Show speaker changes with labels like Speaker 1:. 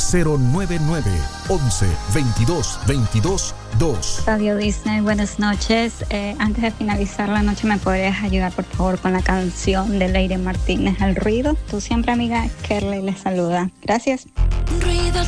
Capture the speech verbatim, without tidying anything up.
Speaker 1: cero nueve nueve, once, veintidós, veintidós, dos.
Speaker 2: Radio Disney, buenas noches. Eh, antes de finalizar la noche, ¿me podrías ayudar, por favor, con la canción de Lady Martínez, El Ruido? Tu siempre amiga Kerly les saluda. Gracias.
Speaker 3: Ruido